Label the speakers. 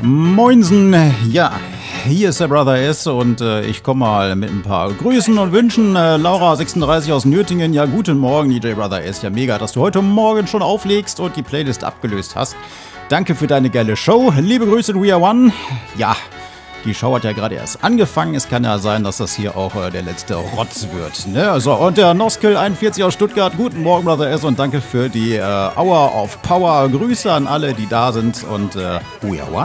Speaker 1: Moinsen, ja, hier ist der Brother S und ich komme mal mit ein paar Grüßen und Wünschen. Laura36 aus Nürtingen, ja, guten Morgen, DJ Brother S. Ja, mega, dass du heute Morgen schon auflegst und die Playlist abgelöst hast. Danke für deine geile Show. Liebe Grüße, We Are One. Ja, die Show hat ja gerade erst angefangen. Es kann ja sein, dass das hier auch der letzte Rotz wird. Ne? So, und der Noskill41 aus Stuttgart. Guten Morgen, Brother S. Und danke für die Hour of Power. Grüße an alle, die da sind. Und We Are One.